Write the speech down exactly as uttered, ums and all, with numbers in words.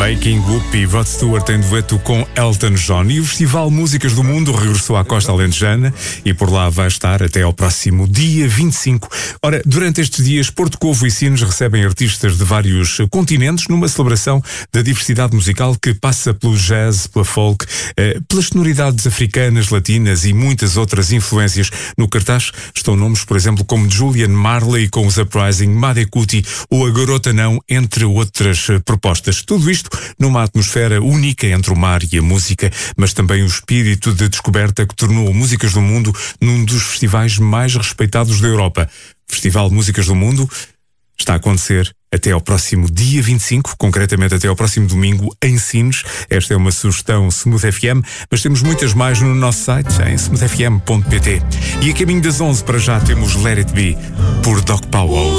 Making Whoop e Rod Stewart em dueto com Elton John. E o Festival Músicas do Mundo regressou à Costa Alentejana e por lá vai estar até ao próximo dia vinte e cinco. Ora, durante estes dias, Porto Covo e Sines recebem artistas de vários continentes numa celebração da diversidade musical que passa pelo jazz, pela folk, eh, pelas sonoridades africanas, latinas e muitas outras influências. No cartaz estão nomes, por exemplo, como Julian Marley com o Uprising, Madekuti ou a Garota Não, entre outras propostas. Tudo isto numa atmosfera única entre o mar e a música, mas também o espírito de descoberta que tornou Músicas do Mundo num dos festivais mais respeitados da Europa. Festival Músicas do Mundo está a acontecer até ao próximo dia vinte e cinco, concretamente até ao próximo domingo, em Sines. Esta é uma sugestão Smooth F M, mas temos muitas mais no nosso site, em smooth f m ponto p t. E a caminho das onze, para já, temos Let It Be, por Doc Powell.